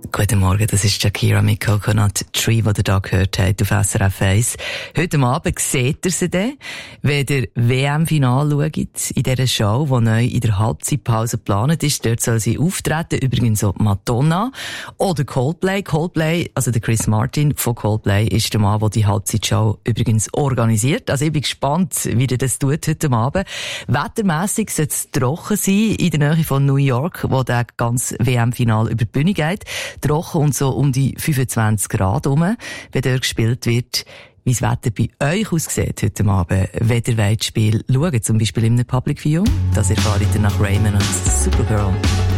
Guten Morgen, das ist Shakira mit Coconut Tree, die ihr da gehört habt auf SRF 1. Heute Abend seht ihr sie dann, wenn ihr WM-Final schaut, in dieser Show, die neu in der Halbzeitpause geplant ist. Dort soll sie auftreten, übrigens auch Madonna oder Coldplay. Coldplay, also der Chris Martin von Coldplay, ist der Mann, der die Halbzeitshow übrigens organisiert. Also ich bin gespannt, wie er das tut heute Abend. Wettermässig soll es trocken sein in der Nähe von New York, wo der ganze WM-Final über die Bühne geht. Trocken und so um die 25 Grad herum, wenn dort gespielt wird. Wie das Wetter bei euch aussieht heute Abend, wenn ihr das Spiel schaut, zum Beispiel in einem Public View, das erfahrt ihr nach Raymond und Supergirl.